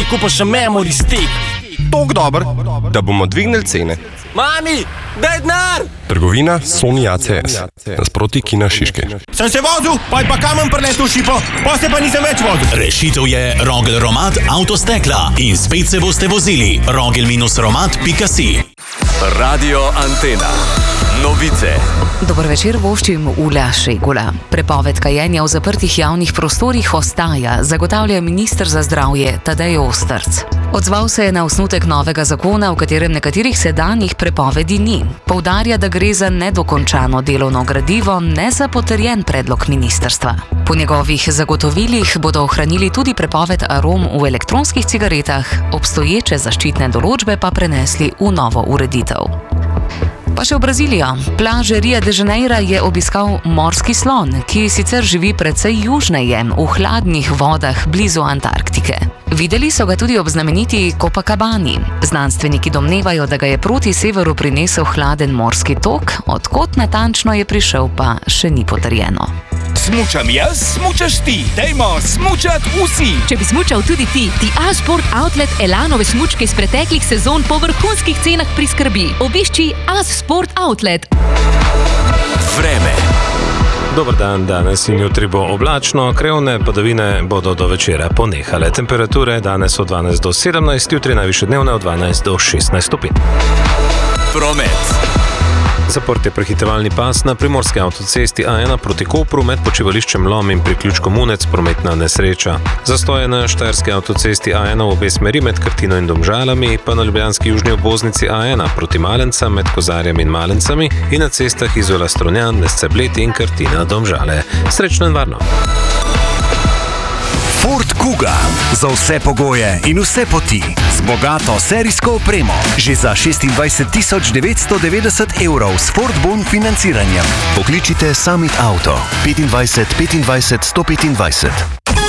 kupiš še memory stick. Tok dober, da bomo dvignili cene. Mami, daj denar! Trgovina Sony ACS, nasproti Kina Šiške. Sem se vozil, pa kamen preletel šipo, potem pa nisem več vozil. Rešitev je Rogel Romat Avtostekla in spet se boste vozili. Rogel-romat.si. Radio Antena. Novice. Dober večer, voščim Ula Šegula. Prepoved kajenja v zaprtih javnih prostorih ostaja, zagotavlja minister za zdravje Tadej Ostrc. Odzval se je na osnutek novega zakona, v katerem nekaterih sedanjih prepovedi ni. Poudarja, da gre za nedokončano delovno gradivo, ne za potrjen predlog ministrstva. Po njegovih zagotovilih bodo ohranili tudi prepoved arom v elektronskih cigaretah, obstoječe zaščitne določbe pa prenesli v novo ureditev. Pa še v Brazilijo. Plaže Rio de Janeira je obiskal morski slon, ki sicer živi precej južneje, v hladnih vodah blizu Antarktike. Videli so ga tudi ob znameniti Copacabani. Znanstveniki domnevajo, da ga je proti severu prinesel hladen morski tok, od kod natančno je prišel, pa še ni potrjeno. Smučam jaz, smučaš ti. Dajmo smučat vsi. Če bi smučal tudi ti A-Sport Outlet Elanove smučke iz preteklih sezon po vrhunskih cenah priskrbi. Obišči A-Sport Outlet. Vreme. Dober dan, danes in jutri bo oblačno, krevne padavine bodo do večera ponehale. Temperature danes od 12 do 17, jutri najvišje dnevne od 12 do 16 stopinj. Promet. Zaprt je prehitevalni pas na primorski avtocesti A1 proti Kopru med počivališčem Lom in priključkom Unec, prometna nesreča. Zastoje na štajerski avtocesti A1 v obe smeri med Krtino in Domžalami, pa na ljubljanski južni obvoznici A1 proti Malencam med Kozarjem in Malencami in na cestah Izola Strunjan, Nescebled in Krtina Domžale. Srečno in varno! Ford Kuga. Za vse pogoje in vse poti. Z bogato serijsko opremo. Že za 26 990 € s Ford Bon financiranjem. Pokličite Summit Auto 25 25 125.